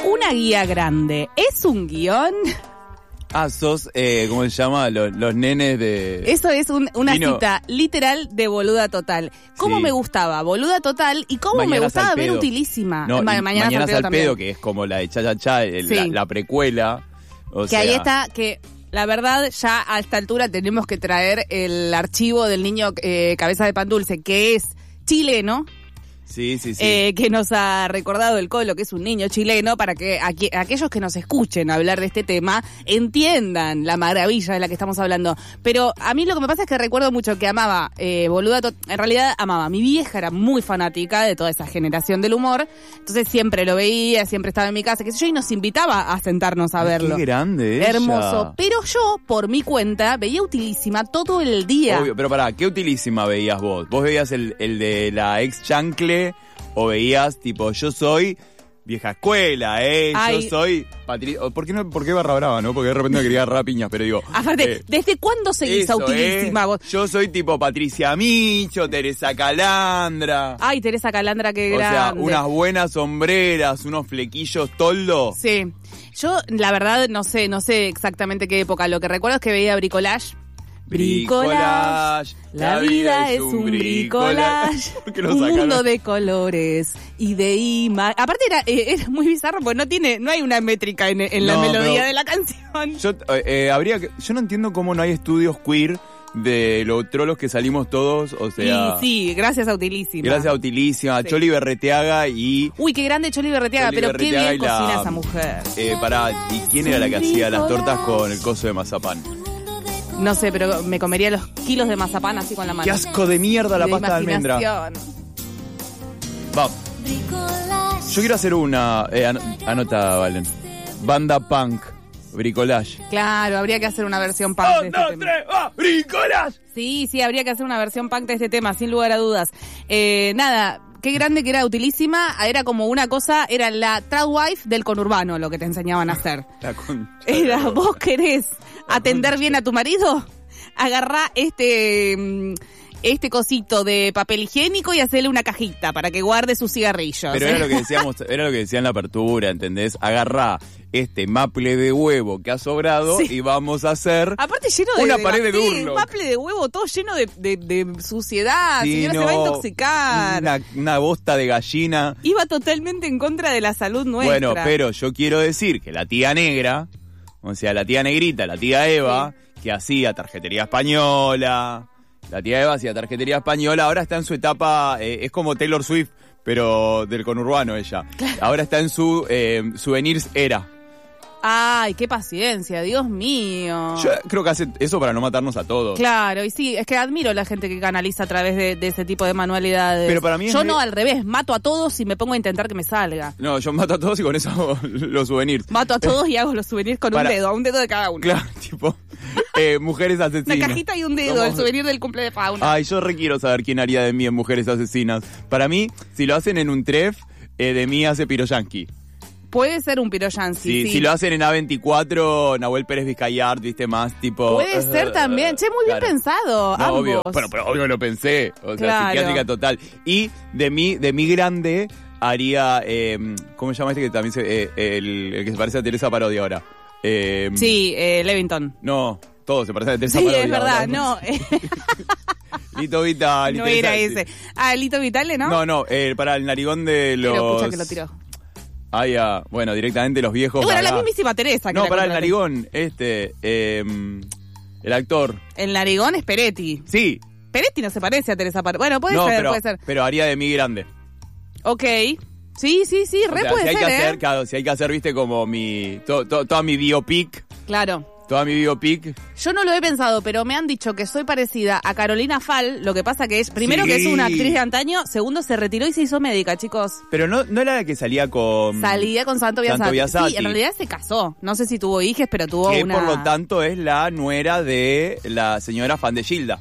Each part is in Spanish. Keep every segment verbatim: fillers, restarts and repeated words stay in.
una guía grande, ¿es un guión? Ah, sos, eh, ¿cómo se llama? Los, los nenes de... Eso es un, una Vino. cita literal de Boluda Total. ¿Cómo Sí. me gustaba Boluda Total y cómo Mañanas me gustaba al ver pedo. Utilísima? No, Ma- y Mañanas, Mañanas al pedo, al también. pedo, que es como la de Cha Cha Cha, el- Sí. la, la precuela. O Que sea, ahí está, que la verdad ya a esta altura tenemos que traer el archivo del niño eh, Cabeza de Pan Dulce, que es chileno. Sí, sí, sí. Eh, que nos ha recordado el Colo, que es un niño chileno, para que aquí, aquellos que nos escuchen hablar de este tema entiendan la maravilla de la que estamos hablando. Pero a mí lo que me pasa es que recuerdo mucho que amaba eh, Boluda, to- en realidad amaba. Mi vieja era muy fanática de toda esa generación del humor, entonces siempre lo veía, siempre estaba en mi casa, qué sé yo, y nos invitaba a sentarnos a Ay, verlo. Qué grande ella. Hermoso. Pero yo, por mi cuenta, veía Utilísima todo el día. Obvio, pero pará, ¿qué Utilísima veías vos? ¿Vos veías el, el de la ex Chancle o veías tipo yo soy vieja escuela, eh? Ay. Yo soy Patricia... ¿Por qué no? ¿Por qué barra brava, no? Porque de repente me quería agarrar piñas, pero digo... Aparte, eh, ¿desde cuándo seguís a eso, Utilísima eh. vos? Yo soy tipo Patricia Micho, Teresa Calandra... Ay, Teresa Calandra, qué O sea, grande. unas buenas sombreras, unos flequillos toldo. Sí. Yo, la verdad, no sé, no sé exactamente qué época. Lo que recuerdo es que veía Bricolage. Bricolage. La vida es un bricolage. ¿Por qué lo Un sacaron? mundo de colores y de imágenes. Aparte era, eh, era muy bizarro porque no tiene, no hay una métrica en, en la No, melodía pero- de la canción. Yo, eh, eh, habría que, yo no entiendo cómo no hay estudios queer de los trolos que salimos todos, o sea... y sí, gracias a Utilísima. Gracias a Utilísima, a Sí. Choli Berreteaga y... Uy, qué grande Choli Berreteaga, Choli pero Berreteaga qué y bien la- cocina esa mujer. Eh, pará, ¿y quién era la que hacía las tortas con el coso de mazapán? No sé, pero me comería los kilos de mazapán así con la mano. ¡Qué asco de mierda la De pasta de almendra! imaginación. Va. Yo quiero hacer una... Eh, an- anota, Valen. Banda punk, bricolage. Claro, habría que hacer una versión punk de ¡Un, este dos, tema. tres, va! ¡Bricolage! Sí, sí, habría que hacer una versión punk de este tema, sin lugar a dudas. Eh, nada, qué grande que era Utilísima, era como una cosa, era la tradwife del conurbano lo que te enseñaban a hacer. La concha de Era, la vos querés atender bien a tu marido, agarrá este... mm, este cosito de papel higiénico y hacerle una cajita para que guarde sus cigarrillos. Pero era lo que decíamos, era lo que decía en la apertura, ¿entendés? Agarrá este maple de huevo que ha sobrado Sí. y vamos a hacer... Aparte lleno de... Una de pared de bacterias, Durlock. un maple de huevo todo lleno de, de, de suciedad. Sí, Señora, no, se va a intoxicar. Una, una bosta de gallina. Iba totalmente en contra de la salud nuestra. Bueno, pero yo quiero decir que la tía negra, o sea, la tía negrita, la tía Eva, que hacía tarjetería española, la tía Eva hacía tarjetería española, ahora está en su etapa, eh, es como Taylor Swift, pero del conurbano ella. Ahora está en su eh, souvenirs era. Ay, qué paciencia, Dios mío. Yo creo que hace eso para no matarnos a todos. Claro, y sí, es que admiro a la gente que canaliza a través de, de ese tipo de manualidades. Pero para mí es Yo me- no, al revés, mato a todos y me pongo a intentar que me salga. No, yo mato a todos y con eso hago los souvenirs. Mato a todos y hago los souvenirs con Para- un dedo, un dedo de cada uno. Claro, tipo, eh, mujeres asesinas. Una cajita y un dedo, Como- el souvenir del cumple de Fauna. Ay, yo re quiero saber quién haría de mí en Mujeres Asesinas. Para mí, si lo hacen en un tref, eh, de mí hace Piroyanqui. Puede ser un piroyanqui, Si, sí. si lo hacen en A veinticuatro, Nahuel Pérez Vizcayart, viste, más tipo... Puede ser también. Che, muy bien Claro. pensado, No, ambos. obvio, pero, pero obvio lo pensé. O sea, Claro. psiquiátrica total. Y de mí, de mí grande, haría... Eh, ¿Cómo se llama este que también se... eh, el, el que se parece a Teresa Parodia ahora? Eh, Sí, eh, Levington. No, todos se parecen a Teresa Sí, Parodia. es verdad, ahora. no. eh, Lito Vital. no Teresa- era ese. Ah, Lito Vitale, ¿no? No, no, eh, para el narigón de los... Pero escucha que lo tiró. Ah, ya, bueno, directamente los viejos. Y bueno, la acá. mismísima Teresa. Que No, la para el contraté. narigón, este, eh, el actor. El narigón es Peretti. Sí, Peretti no se parece a Teresa Par. Bueno, puede no, ser, pero, puede ser. pero haría de mí grande. Ok. Sí, sí, sí, O re sea, puede si hay ser, que ¿eh? hacer, claro, si hay que hacer, viste, como mi, to- to- toda mi biopic, Claro. toda mi biopic. Yo no lo he pensado, pero me han dicho que soy parecida a Carolina Fall. Lo que pasa que es, primero Sí. que es una actriz de antaño, segundo se retiró y se hizo médica, chicos. Pero no, no era la que salía con... Salía con Santo Santo Biasati. Biasati. Sí, en realidad se casó. No sé si tuvo hijas, pero tuvo que una... por lo tanto es la nuera de la señora fan de Gilda.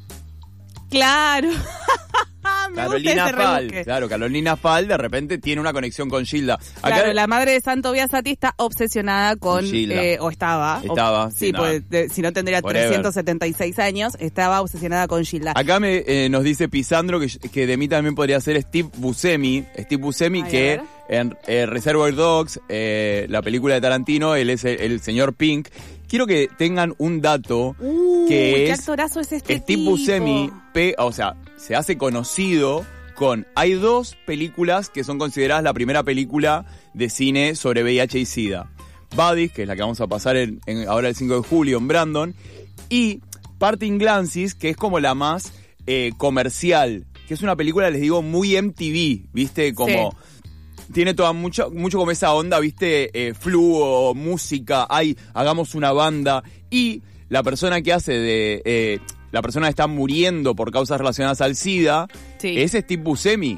Claro. Me Carolina gusta ese Fall. rebusque. Claro, Carolina Fall de repente tiene una conexión con Gilda. Acá- Claro, la madre de Santo Biasati está obsesionada con, Con Gilda. eh, o estaba. Estaba, o- sí, sí, no. pues de- si no tendría Forever. trescientos setenta y seis años, estaba obsesionada con Gilda. Acá me, eh, nos dice Pisandro que, que de mí también podría ser Steve Buscemi. Steve Buscemi Ay, a que ver. en eh, Reservoir Dogs, eh, la película de Tarantino, él es el, el señor Pink. Quiero que tengan un dato uh, que qué es actorazo es este Steve tipo. Buscemi, pe, o sea, se hace conocido con... Hay dos películas que son consideradas la primera película de cine sobre V I H y SIDA. Buddies, que es la que vamos a pasar en, en, ahora el cinco de julio en Brandon, y Parting Glances, que es como la más eh, comercial, que es una película, les digo, muy M T V, ¿viste? Como... Sí. Tiene toda mucho, mucho como esa onda, ¿viste? Eh, fluo, música, ay, hagamos una banda. Y la persona que hace de... Eh, la persona que está muriendo por causas relacionadas al SIDA, sí. es Steve Buscemi.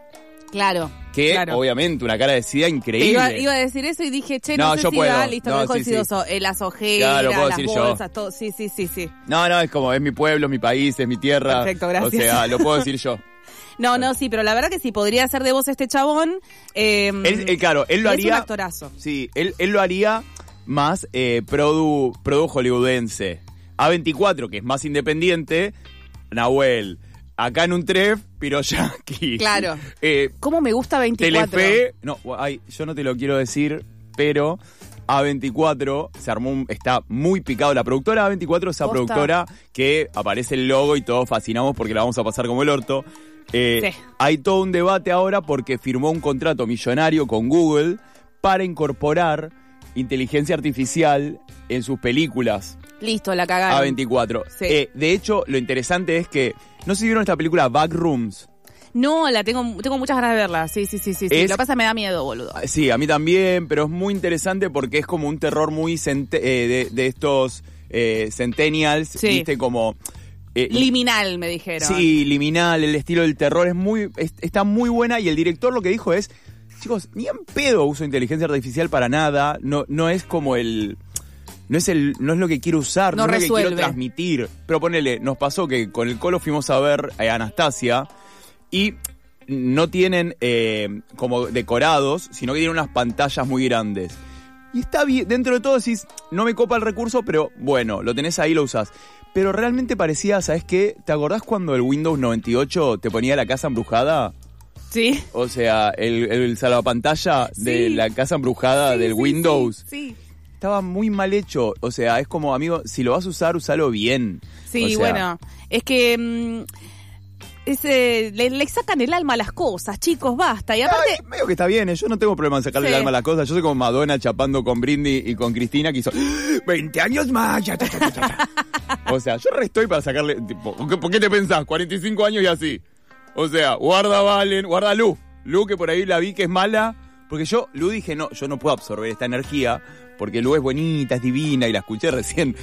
Claro. Que, claro. obviamente, una cara de SIDA increíble. Iba, iba a decir eso y dije, che, no, no sé yo si puedo. da, listo, no, no, sí, coincidoso. sí. Eh, las ojeras, claro, puedo las decir bolsas, yo. todo. Sí, sí, sí, sí. No, no, es como, es mi pueblo, es mi país, es mi tierra. Perfecto, gracias. O sea, lo puedo decir yo. No, no, sí, pero la verdad que sí, podría ser de vos este chabón. Eh, él, él, claro, él lo haría... Es un actorazo. Sí, él, él lo haría más eh, produ, produ hollywoodense. A veinticuatro, que es más independiente, Nahuel. Acá en un tref, Piroyaki. Claro. Eh, ¿Cómo me gusta veinticuatro? Telefe, no, ay, yo no te lo quiero decir, pero A veinticuatro se armó un, está muy picado. La productora A veinticuatro es esa ¿Posta? productora que aparece el logo y todos fascinamos porque la vamos a pasar como el orto. Eh, sí. Hay todo un debate ahora porque firmó un contrato millonario con Google para incorporar inteligencia artificial en sus películas. Listo, la cagaron. A veinticuatro. Sí. Eh, de hecho, lo interesante es que, no sé si vieron esta película Backrooms. No, la tengo, tengo muchas ganas de verla. Sí, sí, sí, sí. sí. Es, lo que pasa me da miedo, boludo. Sí, a mí también, pero es muy interesante porque es como un terror muy cente, eh, de, de estos eh, centennials, sí. viste, como... Eh, liminal, me dijeron. Sí, liminal, el estilo del terror es muy, es, está muy buena y el director lo que dijo es, chicos, ni en pedo uso inteligencia artificial para nada, no, no es como el... No es, el, no es lo que quiero usar, no, no es lo que quiero transmitir. Pero ponele, nos pasó que con el Colo fuimos a ver a Anastasia y no tienen eh, como decorados, sino que tienen unas pantallas muy grandes. Y está bien, dentro de todo decís, no me copa el recurso, pero bueno, lo tenés ahí, lo usás. Pero realmente parecía, ¿sabes qué? ¿Te acordás cuando el Windows noventa y ocho te ponía la casa embrujada? Sí. O sea, el, el salvapantalla sí. de la casa embrujada sí, del sí, Windows. Sí, sí. Estaba muy mal hecho. O sea, es como, amigo, si lo vas a usar, usalo bien. Sí, o sea, bueno, es que... Mmm, es, eh, le, le sacan el alma a las cosas, chicos, basta. Y aparte... Ay, medio que está bien, ¿eh? Yo no tengo problema en sacarle sí. el alma a las cosas. Yo soy como Madonna chapando con Britney y con Cristina, que hizo veinte años más. Ya, ya, ya, ya, ya. O sea, yo re estoy para sacarle... Tipo, ¿por qué te pensás? cuarenta y cinco años y así. O sea, guarda Valen, guarda Lu. Lu, que por ahí la vi que es mala. Porque yo, Lu, dije, no, yo no puedo absorber esta energía. Porque Lu es bonita, es divina y la escuché recién.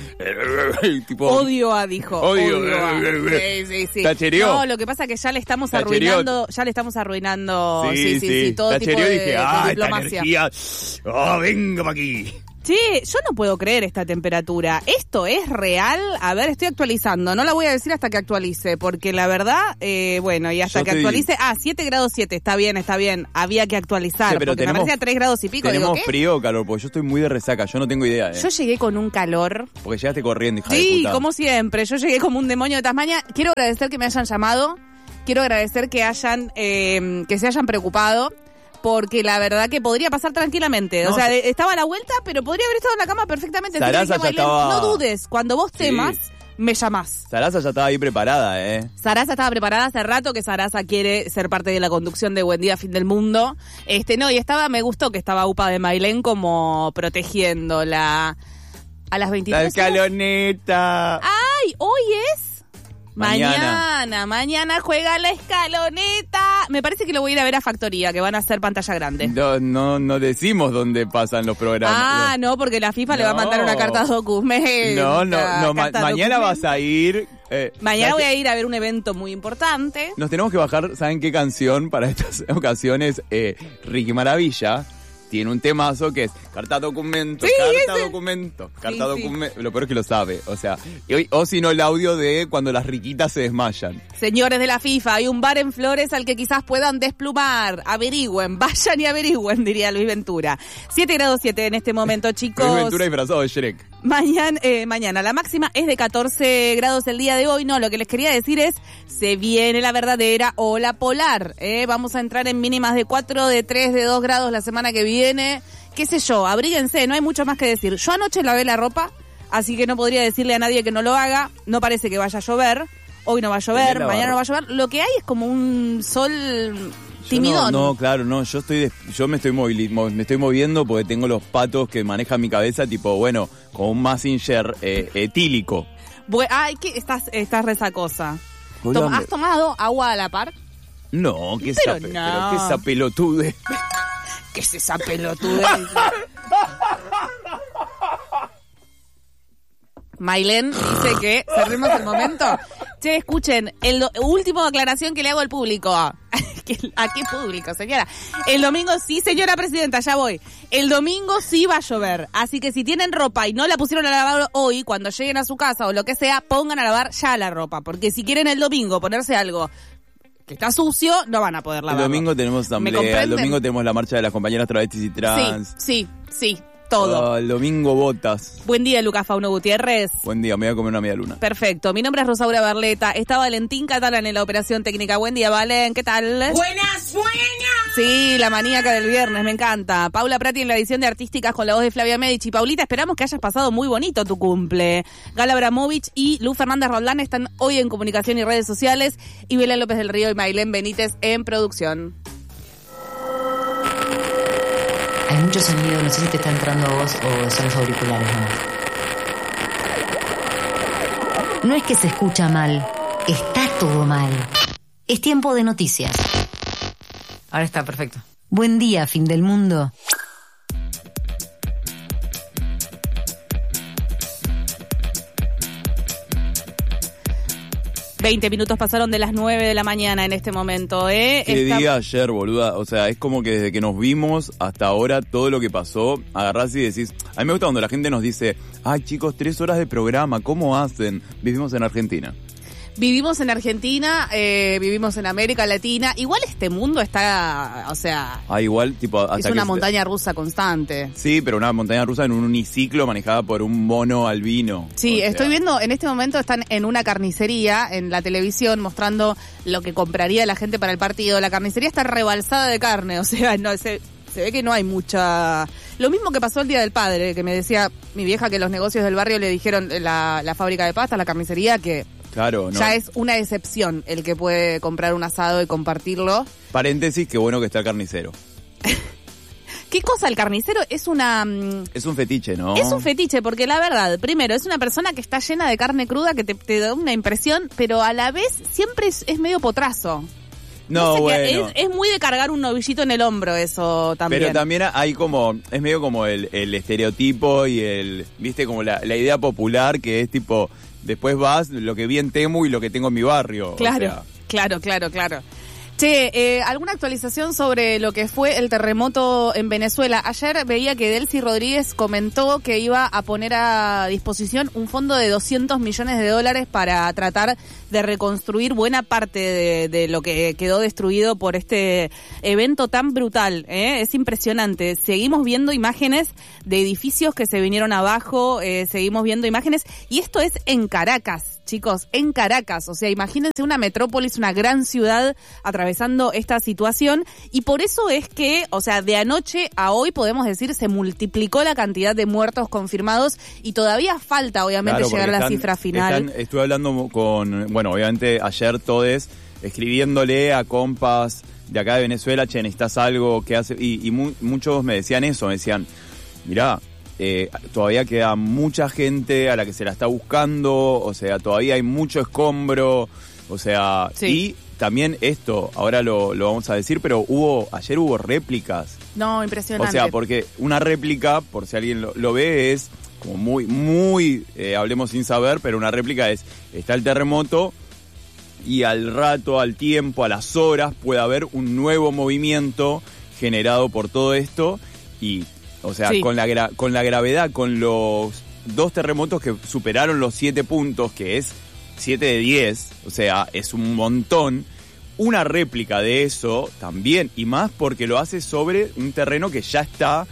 tipo, odio a, dijo. Odio, odio a. Sí, sí, sí. Tachereó. No, lo que pasa es que ya le estamos Tachereó. arruinando, ya le estamos arruinando, sí, sí, sí, sí, sí todo Tachereó, tipo de, dije, de ah, diplomacia. Esta energía, oh, venga pa' aquí. Sí, yo no puedo creer esta temperatura. ¿Esto es real? A ver, estoy actualizando. No la voy a decir hasta que actualice, porque la verdad, eh, bueno, y hasta yo que estoy... actualice... Ah, siete grados siete, está bien, está bien. Había que actualizar, sí, pero porque tenemos, me parecía tres grados y pico. Tenemos digo, ¿qué? frío o calor, porque yo estoy muy de resaca, yo no tengo idea. ¿eh? Yo llegué con un calor. Porque llegaste corriendo, hija sí, de puta. Sí, como siempre. Yo llegué como un demonio de Tasmania. Quiero agradecer que me hayan llamado. Quiero agradecer que hayan eh, que se hayan preocupado. Porque la verdad que podría pasar tranquilamente. No, o sea, de, estaba a la vuelta, pero podría haber estado en la cama perfectamente. Sarasa ya estaba... No dudes, cuando vos temas, sí. me llamás. Sarasa ya estaba ahí preparada, ¿eh? Sarasa estaba preparada hace rato, que Sarasa quiere ser parte de la conducción de Buen Día, Fin del Mundo. Este, no, y estaba, me gustó que estaba Upa de Mailén como protegiéndola a las veintitrés. La escaloneta. ¡Ay! Hoy es... Mañana. mañana, mañana juega la escaloneta. Me parece que lo voy a ir a ver a Factoría, que van a hacer pantalla grande. No, no, no decimos dónde pasan los programas. Ah, no, porque la FIFA no. le va a mandar una carta documenta. No, no, no, ma- mañana documenta. Vas a ir... Eh, mañana voy a ir a ver un evento muy importante. Nos tenemos que bajar, ¿saben qué canción para estas ocasiones? Eh, Ricky Maravilla tiene un temazo que es carta documento, sí, carta ese. documento, carta sí, documento. Sí. Lo peor es que lo sabe, o sea, y, o si no el audio de cuando las riquitas se desmayan. Señores de la FIFA, hay un bar en Flores al que quizás puedan desplumar. Averigüen, vayan y averigüen, diría Luis Ventura. siete grados siete en este momento, chicos. Luis Ventura disfrazado de Shrek. Mañana, eh, mañana la máxima es de catorce grados el día de hoy. No, lo que les quería decir es, se viene la verdadera ola polar. ¿eh? Vamos a entrar en mínimas de cuatro, de tres, de dos grados la semana que viene. Qué sé yo, abríguense, no hay mucho más que decir. Yo anoche lavé la ropa, así que no podría decirle a nadie que no lo haga. No parece que vaya a llover. Hoy no va a llover, mañana no va a llover. Lo que hay es como un sol timidón. No, no, claro, no. Yo estoy, de, yo me estoy movili- me estoy moviendo porque tengo los patos que manejan mi cabeza, tipo, bueno, como un Mazinger eh, etílico. Bu- Ay, que estás, estás resacosa. Hola, Tom- me- ¿Has tomado agua a la par? No, que Pero esa, pe- no. pero que esa pelotude. ¿Qué es esa pelotudez? Mailen dice que cerremos el momento. Che, escuchen, el do- última aclaración que le hago al público. ¿A qué público, señora? El domingo sí, señora presidenta, ya voy. El domingo sí va a llover. Así que si tienen ropa y no la pusieron a lavar hoy, cuando lleguen a su casa o lo que sea, pongan a lavar ya la ropa. Porque si quieren el domingo ponerse algo que está sucio, no van a poder lavarlo. El domingo tenemos asamblea, el domingo tenemos la marcha de las compañeras travestis y trans. Sí, sí, sí, todo. Oh, el domingo botas. Buen día, Lucas Fauno Gutiérrez. Buen día, me voy a comer una media luna. Perfecto, mi nombre es Rosaura Barleta. Está Valentín Catalán en la operación técnica. Buen día, Valen, ¿qué tal? Buenas, buenas. Sí, la maníaca del viernes, me encanta. Paula Prati en la edición de Artísticas con la voz de Flavia Medici. Paulita, esperamos que hayas pasado muy bonito tu cumple. Gala Abramovich y Lu Fernández Roldán están hoy en comunicación y redes sociales. Y Belén López del Río y Mailén Benítez en producción. Hay mucho sonido, no sé si te está entrando a vos o son los auriculares nomás. No es que se escucha mal, está todo mal. Es tiempo de noticias. Ahora está perfecto. Buen día, fin del mundo. Veinte minutos pasaron de las nueve de la mañana en este momento, ¿eh? ¿Qué Esta- día ayer, boluda? O sea, es como que desde que nos vimos hasta ahora, todo lo que pasó, agarrás y decís... A mí me gusta cuando la gente nos dice, ay chicos, tres horas de programa, ¿cómo hacen? Vivimos en Argentina. Vivimos en Argentina, eh, vivimos en América Latina. Igual este mundo está, o sea, Ah, igual, tipo... Hasta es que una se- montaña rusa constante. Sí, pero una montaña rusa en un uniciclo manejada por un mono albino. Sí, O sea, estoy viendo, en este momento están en una carnicería en la televisión mostrando lo que compraría la gente para el partido. La carnicería está rebalsada de carne, o sea, no se, se ve que no hay mucha... Lo mismo que pasó el Día del Padre, que me decía mi vieja que los negocios del barrio le dijeron, la, la fábrica de pastas, la carnicería, que Claro, no. ya es una excepción el que puede comprar un asado y compartirlo. Paréntesis, qué bueno que está el carnicero. ¿Qué cosa? El carnicero es una... mm, Es un fetiche, ¿no? Es un fetiche, porque la verdad, primero, es una persona que está llena de carne cruda que te, te da una impresión, pero a la vez siempre es, es medio potrazo. No, sé qué- bueno. es, es muy de cargar un novillito en el hombro eso también. Pero también hay como, es medio como el, el estereotipo y el, viste, como la, la idea popular que es tipo, después vas, lo que vi en Temu y lo que tengo en mi barrio. Claro, O sea, claro, claro, claro. Che, eh, ¿alguna actualización sobre lo que fue el terremoto en Venezuela? Ayer veía que Delcy Rodríguez comentó que iba a poner a disposición un fondo de doscientos millones de dólares para tratar de reconstruir buena parte de, de lo que quedó destruido por este evento tan brutal, ¿eh? Es impresionante. Seguimos viendo imágenes de edificios que se vinieron abajo, eh, seguimos viendo imágenes, y esto es en Caracas, chicos, en Caracas. O sea, imagínense una metrópolis, una gran ciudad atravesando esta situación, y por eso es que, o sea, de anoche a hoy podemos decir se multiplicó la cantidad de muertos confirmados y todavía falta, obviamente, claro, llegar a la porque cifra están- final. están- estuve hablando con, bueno, obviamente ayer todes, escribiéndole a compas de acá de Venezuela, che, necesitas algo que hace, y, y mu- muchos me decían eso, me decían, mirá, eh, todavía queda mucha gente a la que se la está buscando, o sea, todavía hay mucho escombro, o sea, Sí. y también esto, ahora lo, lo vamos a decir, pero hubo, ayer hubo réplicas. No, O impresionante. sea, porque una réplica, por si alguien lo, lo ve, es como muy, muy, eh, hablemos sin saber, pero una réplica es, está el terremoto y al rato, al tiempo, a las horas, puede haber un nuevo movimiento generado por todo esto y, o sea, Sí. con la gra- con la gravedad, con los dos terremotos que superaron los siete puntos, que es siete de diez, o sea, es un montón. Una réplica de eso también, y más porque lo hace sobre un terreno que ya está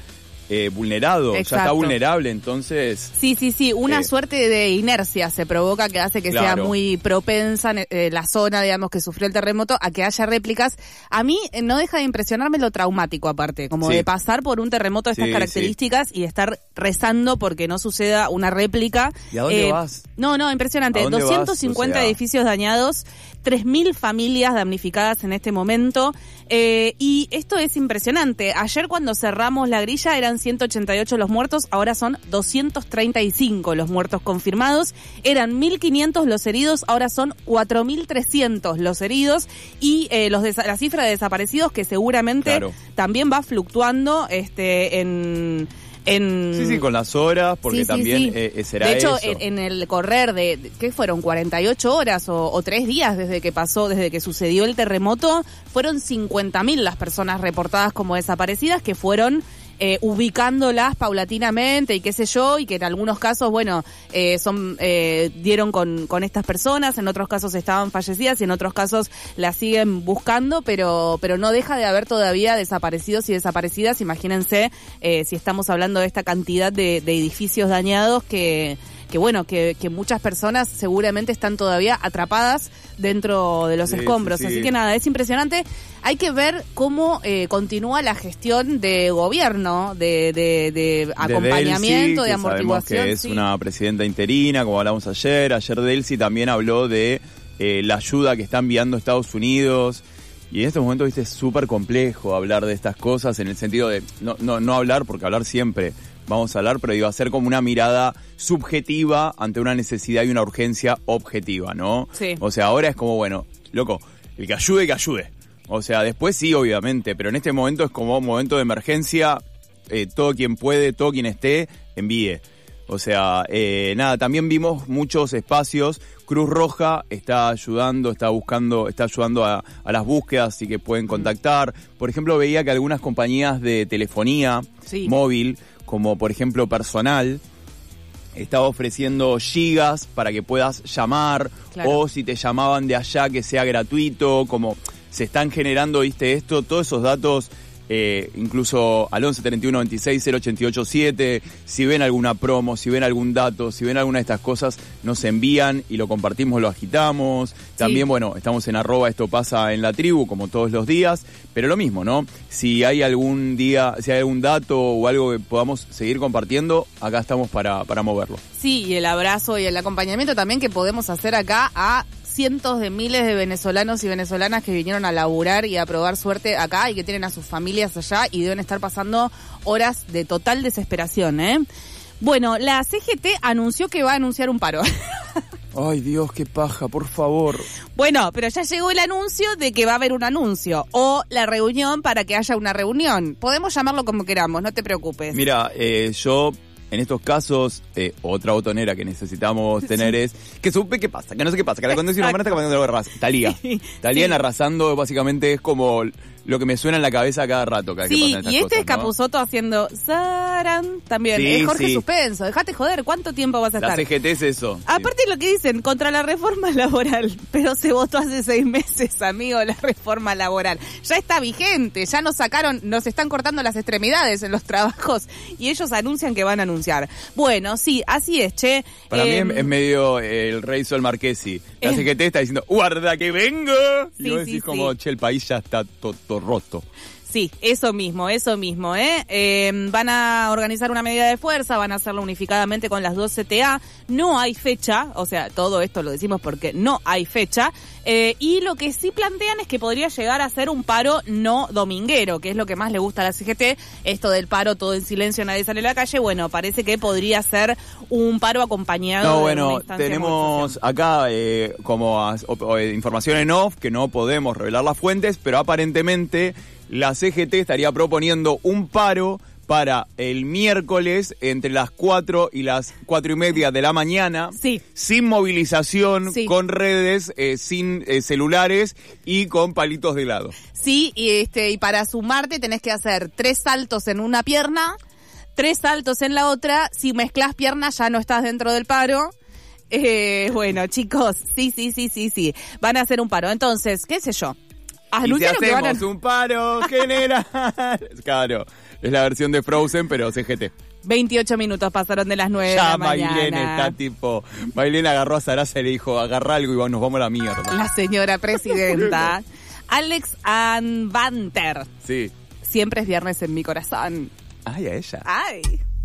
eh, vulnerado, Exacto. ya está vulnerable, entonces... Sí, sí, sí, una eh, suerte de inercia se provoca que hace que claro. sea muy propensa eh, la zona, digamos, que sufrió el terremoto a que haya réplicas. A mí eh, no deja de impresionarme lo traumático aparte, como sí. de pasar por un terremoto de estas sí, características sí. y estar rezando porque no suceda una réplica. ¿Y a dónde eh, vas? No, no, impresionante. ¿A dónde doscientos cincuenta vas? O sea... edificios dañados, tres mil familias damnificadas en este momento. Eh, y esto es impresionante. Ayer cuando cerramos la grilla eran ciento ochenta y ocho los muertos, ahora son doscientos treinta y cinco los muertos confirmados. Eran mil quinientos los heridos, ahora son cuatro mil trescientos los heridos. Y eh, los desa- la cifra de desaparecidos que seguramente Claro. también va fluctuando este en... En... Sí, sí, con las horas, porque Sí, sí, también sí. eh, será De hecho, eso. en, en el correr de, de- ¿qué fueron? cuarenta y ocho horas o, o tres días desde que pasó, desde que sucedió el terremoto, fueron cincuenta mil las personas reportadas como desaparecidas, que fueron eh, ubicándolas paulatinamente y qué sé yo, y que en algunos casos, bueno, eh, son eh, dieron con, con estas personas, en otros casos estaban fallecidas y en otros casos las siguen buscando, pero pero no deja de haber todavía desaparecidos y desaparecidas. Imagínense eh, si estamos hablando de esta cantidad de, de edificios dañados que que bueno, que, que muchas personas seguramente están todavía atrapadas dentro de los Sí, escombros. sí, sí. Así que nada, es impresionante. Hay que ver cómo eh, continúa la gestión de gobierno, de, de, de acompañamiento, de, Delcy, que amortiguación. sabemos que es sí. una presidenta interina, como hablamos ayer. Ayer Delcy también habló de eh, la ayuda que está enviando Estados Unidos. Y en estos momentos, viste, es súper complejo hablar de estas cosas en el sentido de, no, no, no hablar, porque hablar siempre vamos a hablar, pero iba a ser como una mirada subjetiva ante una necesidad y una urgencia objetiva, ¿no? Sí. O sea, ahora es como, bueno, loco, el que ayude, que ayude. O sea, después sí, obviamente, pero en este momento es como un momento de emergencia, eh, todo quien puede, todo quien esté, envíe. O sea, eh, nada, también vimos muchos espacios. Cruz Roja está ayudando, está buscando, está ayudando a, a las búsquedas, así que pueden contactar. Por ejemplo, veía que algunas compañías de telefonía Sí. móvil, como por ejemplo Personal, estaba ofreciendo gigas para que puedas llamar, Claro. o si te llamaban de allá que sea gratuito, como se están generando, viste, esto, todos esos datos. Eh, incluso al once treinta y uno veintiséis cero ochenta y ocho siete, si ven alguna promo, si ven algún dato, si ven alguna de estas cosas, nos envían y lo compartimos, lo agitamos. También, Sí. bueno, estamos en arroba esto pasa en la tribu, como todos los días, pero lo mismo, ¿no? Si hay algún día, si hay algún dato o algo que podamos seguir compartiendo, acá estamos para, para moverlo. Sí, y el abrazo y el acompañamiento también que podemos hacer acá a cientos de miles de venezolanos y venezolanas que vinieron a laburar y a probar suerte acá y que tienen a sus familias allá y deben estar pasando horas de total desesperación, ¿eh? Bueno, la C G T anunció que va a anunciar un paro. Ay, Dios, qué paja, por favor. Bueno, pero ya llegó el anuncio de que va a haber un anuncio o la reunión para que haya una reunión. Podemos llamarlo como queramos, no te preocupes. Mira, eh, yo... En estos casos, eh, otra botonera que necesitamos tener es que supe qué pasa, que no sé qué pasa, que la condición humana está cambiando algo de Talía. Sí, Talía en sí. Arrasando básicamente es como lo que me suena en la cabeza cada rato cada vez que Sí, pasan estas y este cosas, es Capusotto haciendo Saran también. Sí, es Jorge sí. Suspenso. Dejate joder, ¿cuánto tiempo vas a ¿no? La estar? C G T es eso. Aparte lo que dicen, contra la reforma laboral, pero se votó hace seis meses, amigo, la reforma laboral. Ya está vigente, ya nos sacaron, nos están cortando las extremidades en los trabajos y ellos anuncian que van a anunciar. Bueno, sí, así es, che. Para Eh, mí es medio eh, el rey Sol Marquesi. La eh. C G T está diciendo, guarda que vengo. Y Sí, vos sí, decís como, sí. che, el país ya está todo roto. Sí, eso mismo, eso mismo, ¿eh? ¿eh? Van a organizar una medida de fuerza, van a hacerlo unificadamente con las dos C T A. No hay fecha, o sea, todo esto lo decimos porque no hay fecha. Eh, y lo que sí plantean es que podría llegar a ser un paro no dominguero, que es lo que más le gusta a la C G T. Esto del paro todo en silencio, nadie sale a la calle. Bueno, parece que podría ser un paro acompañado No, de bueno, una instancia de tenemos movilización. acá eh, como as- o- o, eh, información en off, que no podemos revelar las fuentes, pero aparentemente la C G T estaría proponiendo un paro para el miércoles entre las cuatro y las cuatro y media de la mañana, Sí. sin movilización, Sí. con redes, eh, sin eh, celulares y con palitos de helado. Sí, y este y para sumarte tenés que hacer tres saltos en una pierna, tres saltos en la otra. Si mezclas piernas ya no estás dentro del paro. Eh, bueno, chicos, sí, sí, sí, sí, sí. Van a hacer un paro. Entonces, qué sé yo. Y si Anunciaron que hacemos van a... un paro general. Claro, es la versión de Frozen, pero C G T. veintiocho minutos pasaron de las nueve de Ya la mañana. Mailén está tipo... Mailén agarró a Sarasa y le dijo, agarra algo y nos vamos a la mierda. La señora presidenta. Alex Ann Banter. Sí. Siempre es viernes en mi corazón. Ay, a ella. Ay.